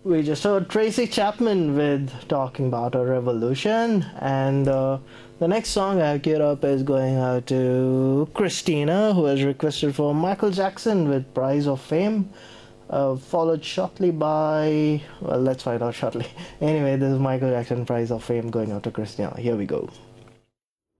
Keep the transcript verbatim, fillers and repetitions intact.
We just heard Tracy Chapman with Talking About a Revolution, and uh, the next song I queued up is going out to Christina, who has requested for Michael Jackson with Prize of Fame, uh, followed shortly by. Well, let's find out shortly. Anyway, this is Michael Jackson, Prize of Fame, going out to Christina. Here we go.